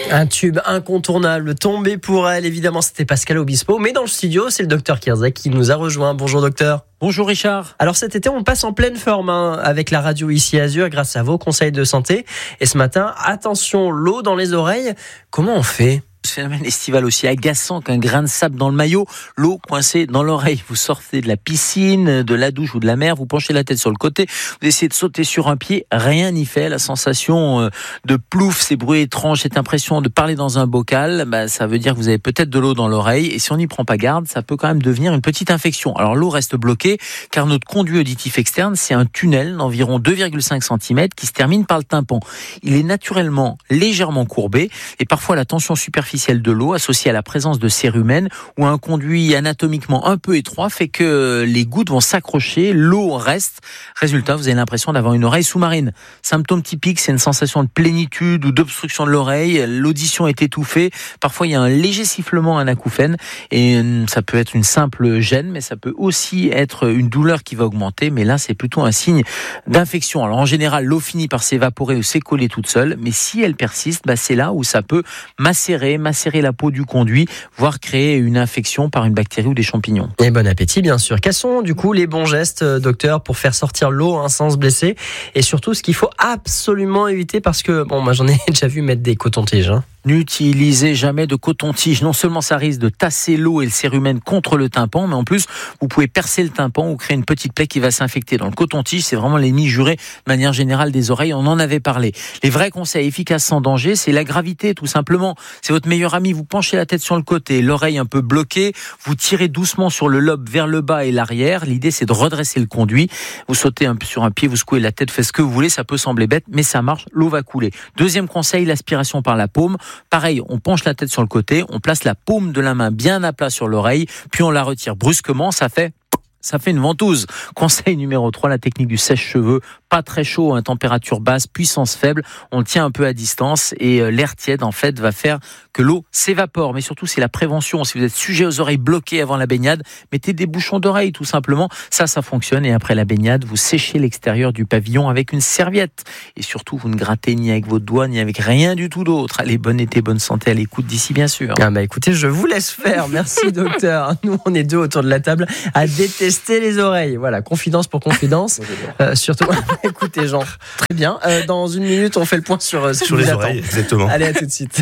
Un tube incontournable, tombé pour elle, évidemment, c'était Pascal Obispo. Mais dans le studio, c'est le docteur Kierzek qui nous a rejoint. Bonjour docteur. Bonjour Richard. Alors cet été, on passe en pleine forme avec la radio ici Azur grâce à vos conseils de santé. Et ce matin, attention, l'eau dans les oreilles. Comment on fait ? Ce phénomène estival aussi agaçant qu'un grain de sable dans le maillot, l'eau coincée dans l'oreille. Vous sortez de la piscine, de la douche ou de la mer, vous penchez la tête sur le côté, vous essayez de sauter sur un pied, rien n'y fait. La sensation de plouf, ces bruits étranges, cette impression de parler dans un bocal, ça veut dire que vous avez peut-être de l'eau dans l'oreille. Et si on n'y prend pas garde, ça peut quand même devenir une petite infection. Alors l'eau reste bloquée car notre conduit auditif externe, c'est un tunnel d'environ 2,5 cm qui se termine par le tympan. Il est naturellement légèrement courbé et parfois la tension superficielle de l'eau associée à la présence de cérumen ou un conduit anatomiquement un peu étroit fait que les gouttes vont s'accrocher, l'eau reste. Résultat, vous avez l'impression d'avoir une oreille sous-marine. Symptôme typique, c'est une sensation de plénitude ou d'obstruction de l'oreille. L'audition est étouffée. Parfois, il y a un léger sifflement, un acouphène. Et ça peut être une simple gêne, mais ça peut aussi être une douleur qui va augmenter. Mais là, c'est plutôt un signe d'infection. Alors, en général, l'eau finit par s'évaporer ou s'écoller toute seule. Mais si elle persiste, c'est là où ça peut macérer la peau du conduit, voire créer une infection par une bactérie ou des champignons. Et bon appétit, bien sûr. Quels sont du coup les bons gestes, docteur, pour faire sortir l'eau sans se blesser ? Et surtout, ce qu'il faut absolument éviter, parce que, moi j'en ai déjà vu mettre des cotons-tiges. N'utilisez jamais de coton-tige. Non seulement ça risque de tasser l'eau et le cérumen contre le tympan, mais en plus, vous pouvez percer le tympan ou créer une petite plaie qui va s'infecter. Dans le coton-tige, c'est vraiment l'ennemi juré de manière générale des oreilles. On en avait parlé. Les vrais conseils efficaces sans danger, c'est la gravité, tout simplement. C'est votre meilleur ami. Vous penchez la tête sur le côté, l'oreille un peu bloquée. Vous tirez doucement sur le lobe vers le bas et l'arrière. L'idée, c'est de redresser le conduit. Vous sautez un peu sur un pied, vous secouez la tête, faites ce que vous voulez. Ça peut sembler bête, mais ça marche. L'eau va couler. Deuxième conseil, l'aspiration par la paume. Pareil, on penche la tête sur le côté, on place la paume de la main bien à plat sur l'oreille, puis on la retire brusquement, ça fait une ventouse. Conseil numéro 3, la technique du sèche-cheveux. Pas très chaud, température basse, puissance faible. On le tient un peu à distance et l'air tiède, en fait, va faire que l'eau s'évapore. Mais surtout, c'est la prévention. Si vous êtes sujet aux oreilles bloquées avant la baignade, mettez des bouchons d'oreille, tout simplement. Ça fonctionne. Et après la baignade, vous séchez l'extérieur du pavillon avec une serviette. Et surtout, vous ne grattez ni avec votre doigt, ni avec rien du tout d'autre. Allez, bon été, bonne santé à l'écoute d'ici, bien sûr. Écoutez, je vous laisse faire. Merci, docteur. Nous, on est deux autour de la table à détester les oreilles. Voilà, confidence pour confidence. Surtout, écoutez Jean, très bien. Dans une minute, on fait le point sur les oreilles, exactement. Allez, à tout de suite.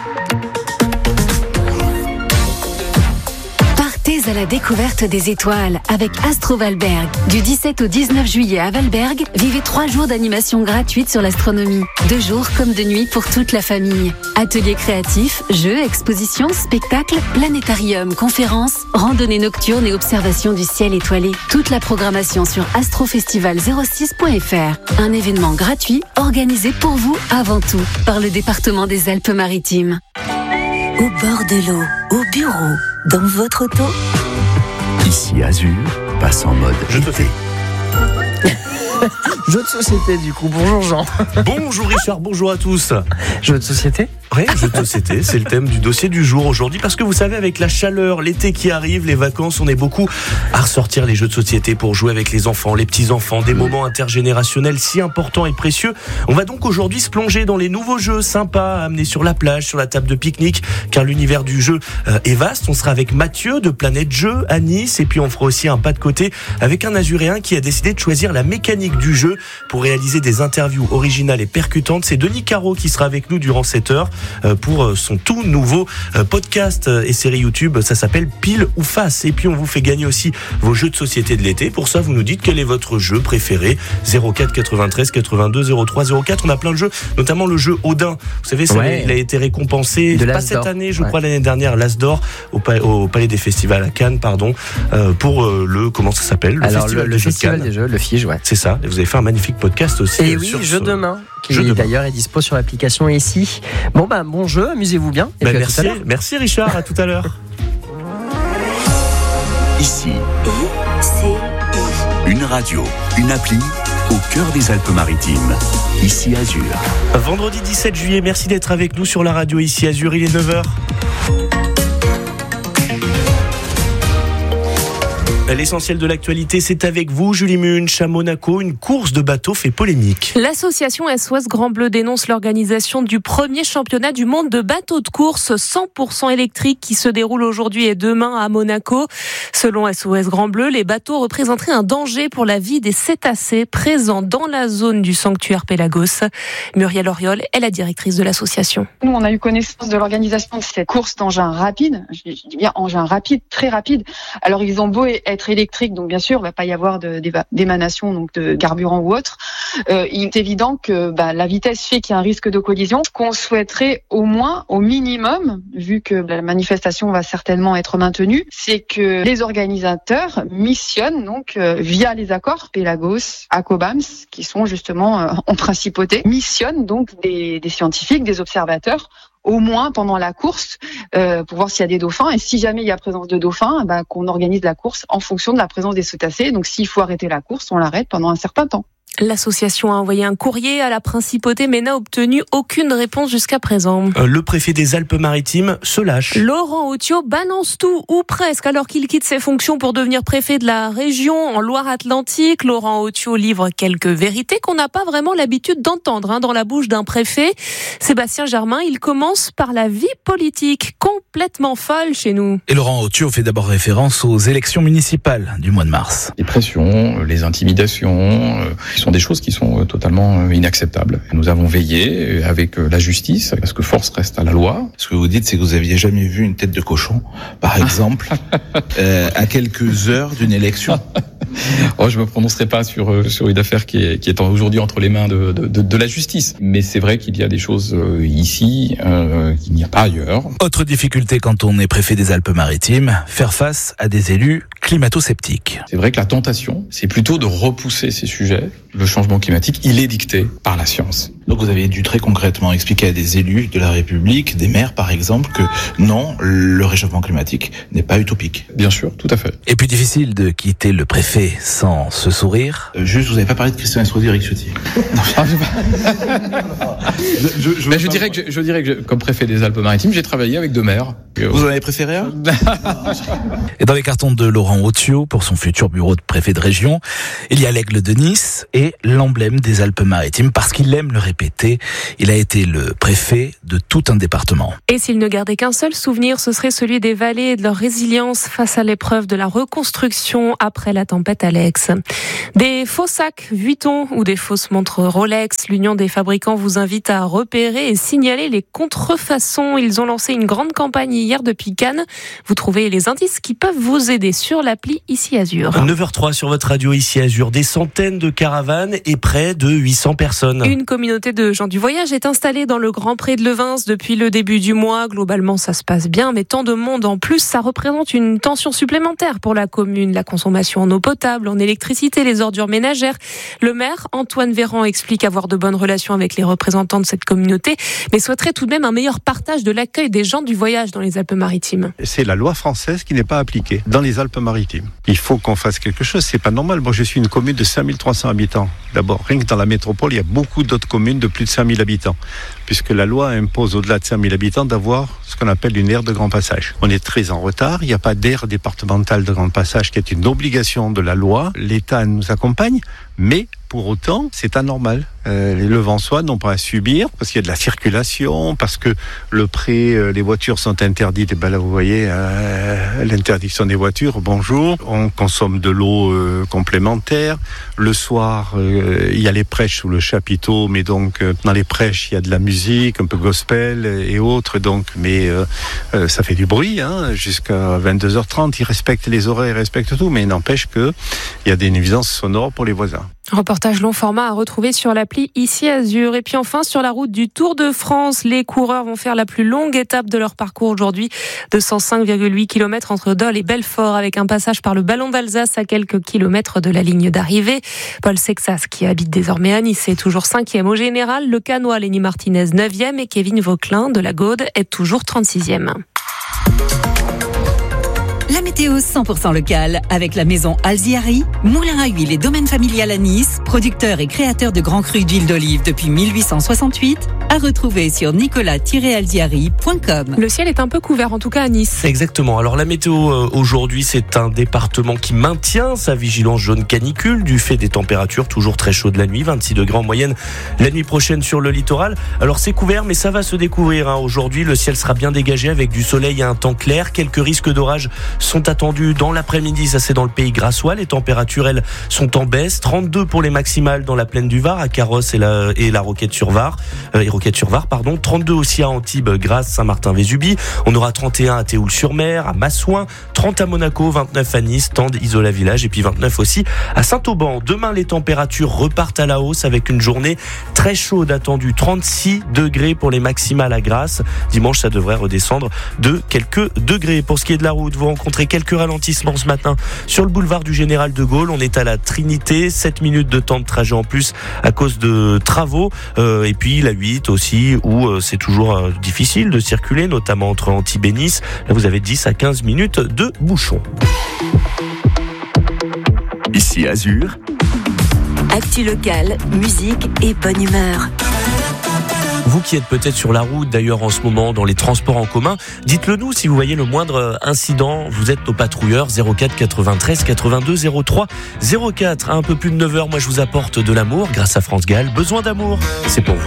Partez à la découverte des étoiles avec Astro Valberg. Du 17 au 19 juillet à Valberg, vivez 3 jours d'animation gratuite sur l'astronomie. 2 jours comme de nuit pour toute la famille. Ateliers créatifs, jeux, expositions, spectacles, planétarium, conférences, randonnées nocturnes et observation du ciel étoilé. Toute la programmation sur astrofestival06.fr. Un événement gratuit organisé pour vous avant tout par le département des Alpes-Maritimes. Au bord de l'eau, au bureau, dans votre auto. Ici Azur passe en mode été. Jeu de société du coup, bonjour Jean. Bonjour Richard, bonjour à tous. Jeu de société ? Oui, jeu de société, c'est le thème du dossier du jour aujourd'hui parce que vous savez, avec la chaleur, l'été qui arrive, les vacances, on est beaucoup à ressortir les jeux de société pour jouer avec les enfants, les petits-enfants, des moments intergénérationnels si importants et précieux. On va donc aujourd'hui se plonger dans les nouveaux jeux sympas à amener sur la plage, sur la table de pique-nique, car l'univers du jeu est vaste. On sera avec Mathieu de Planète Jeux à Nice et puis on fera aussi un pas de côté avec un Azuréen qui a décidé de choisir la mécanique du jeu pour réaliser des interviews originales et percutantes. C'est Denis Caro qui sera avec nous durant cette heure pour son tout nouveau podcast et série YouTube. Ça s'appelle Pile ou Face. Et puis on vous fait gagner aussi vos jeux de société de l'été. Pour ça, vous nous dites quel est votre jeu préféré. 04 93 82 03 04. On a plein de jeux, notamment le jeu Odin. Vous savez, il a été récompensé pas cette année, je crois l'année dernière, l'As d'Or au Palais des Festivals à Cannes, pour le comment ça s'appelle, le festival des jeux, le FIGE, ouais. C'est ça. Et vous avez fait un magnifique podcast aussi. Et oui, Jeu de main, qui d'ailleurs est dispo sur l'application ici. Bon jeu, amusez-vous bien. Et puis merci Richard, à tout à l'heure. Ici, une radio, une appli au cœur des Alpes-Maritimes. Ici Azur. Vendredi 17 juillet, merci d'être avec nous sur la radio Ici Azur, il est 9h. L'essentiel de l'actualité, c'est avec vous, Julie Munch. À Monaco, une course de bateau fait polémique. L'association SOS Grand Bleu dénonce l'organisation du premier championnat du monde de bateaux de course 100% électrique qui se déroule aujourd'hui et demain à Monaco. Selon SOS Grand Bleu, les bateaux représenteraient un danger pour la vie des cétacés présents dans la zone du sanctuaire Pélagos. Muriel Auriol est la directrice de l'association. Nous, on a eu connaissance de l'organisation de cette course d'engins rapides. Je dis bien engins rapides, très rapides. Alors, ils ont beau être électriques, donc bien sûr, il ne va pas y avoir d'émanation, donc de carburant ou autre. Il est évident que la vitesse fait qu'il y a un risque de collision. Ce qu'on souhaiterait au moins, au minimum, vu que la manifestation va certainement être maintenue, c'est que les organisateurs missionnent donc via les accords Pélagos, Acobams, qui sont justement en principauté, missionnent donc des scientifiques, des observateurs, au moins pendant la course, pour voir s'il y a des dauphins. Et si jamais il y a présence de dauphins, qu'on organise la course en fonction de la présence des cétacés. Donc s'il faut arrêter la course, on l'arrête pendant un certain temps. L'association a envoyé un courrier à la principauté mais n'a obtenu aucune réponse jusqu'à présent. Le préfet des Alpes-Maritimes se lâche. Laurent Otio balance tout, ou presque, alors qu'il quitte ses fonctions pour devenir préfet de la région en Loire-Atlantique. Laurent Otio livre quelques vérités qu'on n'a pas vraiment l'habitude d'entendre dans la bouche d'un préfet. Sébastien Germain, il commence par la vie politique, complètement folle chez nous. Et Laurent Otio fait d'abord référence aux élections municipales du mois de mars. Les pressions, les intimidations, sont des choses qui sont totalement inacceptables. Nous avons veillé avec la justice à ce que force reste à la loi. Ce que vous dites, c'est que vous aviez jamais vu une tête de cochon, par exemple, à quelques heures d'une élection. Je me prononcerai pas sur une affaire qui est aujourd'hui entre les mains de la justice. Mais c'est vrai qu'il y a des choses ici qu'il n'y a pas ailleurs. Autre difficulté quand on est préfet des Alpes-Maritimes, faire face à des élus climato-sceptiques. C'est vrai que la tentation, c'est plutôt de repousser ces sujets. Le changement climatique, il est dicté par la science. Donc vous avez dû très concrètement expliquer à des élus de la République, des maires par exemple, que non, le réchauffement climatique n'est pas utopique. Bien sûr, tout à fait. Et puis difficile de quitter le préfet sans ce sourire. Juste, vous n'avez pas parlé de Christian Estrosi, Eric Ciotti. Je dirais que comme préfet des Alpes-Maritimes, j'ai travaillé avec deux maires. Vous en avez préféré un? Et dans les cartons de Laurent Otio, pour son futur bureau de préfet de région, il y a l'aigle de Nice et l'emblème des Alpes-Maritimes, parce qu'il aime le répéter, il a été le préfet de tout un département. Et s'il ne gardait qu'un seul souvenir, ce serait celui des vallées et de leur résilience face à l'épreuve de la reconstruction après la tempête Alex. Des faux sacs Vuitton ou des fausses montres Rolex, l'Union des fabricants vous invite à repérer et signaler les contrefaçons. Ils ont lancé une grande campagne hier depuis Cannes. Vous trouvez les indices qui peuvent vous aider sur l'appli Ici Azur. 9h03 sur votre radio Ici Azur. Des centaines de caravanes et près de 800 personnes. Une communauté de gens du voyage est installée dans le Grand Pré de Levins depuis le début du mois. Globalement, ça se passe bien, mais tant de monde en plus, ça représente une tension supplémentaire pour la commune. La consommation en eau potable, en électricité, les ordures ménagères. Le maire, Antoine Véran, explique avoir de bonnes relations avec les représentants de cette communauté, mais souhaiterait tout de même un meilleur partage de l'accueil des gens du voyage dans les Alpes-Maritimes. C'est la loi française qui n'est pas appliquée dans les Alpes-Maritimes. Il faut qu'on fasse quelque chose, c'est pas normal. Moi, je suis une commune de 5300 habitants. D'abord, rien que dans la métropole, il y a beaucoup d'autres communes de plus de 5000 habitants, puisque la loi impose au-delà de 5000 habitants d'avoir ce qu'on appelle une aire de grand passage. On est très en retard, il n'y a pas d'aire départementale de grand passage qui est une obligation de la loi. L'État nous accompagne, mais pour autant, c'est anormal. Les Levançois n'ont pas à subir parce qu'il y a de la circulation, parce que le pré, les voitures sont interdites. Et ben là, vous voyez, l'interdiction des voitures, bonjour. On consomme de l'eau complémentaire. Le soir, il y a les prêches sous le chapiteau, mais donc dans les prêches, il y a de la musique, un peu gospel et autres. Donc, mais ça fait du bruit jusqu'à 22h30. Ils respectent les horaires, ils respectent tout, mais il n'empêche qu'il y a des nuisances sonores pour les voisins. Reportage long format à retrouver sur l'appli Ici Azur. Et puis enfin, sur la route du Tour de France, les coureurs vont faire la plus longue étape de leur parcours aujourd'hui, de 105,8 km entre Dole et Belfort, avec un passage par le Ballon d'Alsace à quelques kilomètres de la ligne d'arrivée. Paul Sexas, qui habite désormais à Nice, est toujours 5e au général. Le Canois Lenny Martinez 9e et Kevin Vauquelin de la Gaude est toujours 36e. La météo. météo 100% locale avec la maison Alziari, moulin à huile et domaine familial à Nice, producteur et créateur de grands crus d'huile d'olive depuis 1868, à retrouver sur nicolas-alziari.com. Le ciel est un peu couvert, en tout cas à Nice. Exactement. Alors la météo aujourd'hui, c'est un département qui maintient sa vigilance jaune canicule du fait des températures toujours très chaudes la nuit, 26 degrés en moyenne la nuit prochaine sur le littoral. Alors c'est couvert, mais ça va se découvrir. Aujourd'hui, le ciel sera bien dégagé avec du soleil et un temps clair. Quelques risques d'orage sont attendus dans l'après-midi. Ça, c'est dans le pays grassois. Les températures, elles, sont en baisse. 32 pour les maximales dans la plaine du Var, à Carrosse et la Roquette-sur-Var. 32 aussi à Antibes, Grasse, Saint-Martin-Vésubie. On aura 31 à Théoul-sur-Mer, à Massouin, 30 à Monaco, 29 à Nice, Tende, Isola-Village et puis 29 aussi à Saint-Auban. Demain, les températures repartent à la hausse avec une journée très chaude attendue. 36 degrés pour les maximales à Grasse. Dimanche, ça devrait redescendre de quelques degrés. Pour ce qui est de la route, vous rencontrez quelques ralentissements ce matin sur le boulevard du Général de Gaulle. On est à la Trinité, 7 minutes de temps de trajet en plus à cause de travaux. Et puis la 8 aussi, où c'est toujours difficile de circuler, notamment entre Antibes et Nice. Là, vous avez 10 à 15 minutes de bouchon. Ici Azur. Actu locale, musique et bonne humeur. Vous qui êtes peut-être sur la route d'ailleurs en ce moment dans les transports en commun, dites-le nous si vous voyez le moindre incident. Vous êtes nos patrouilleurs 04 93 82 03 04. À un peu plus de 9h, moi je vous apporte de l'amour grâce à France Gall. Besoin d'amour, c'est pour vous.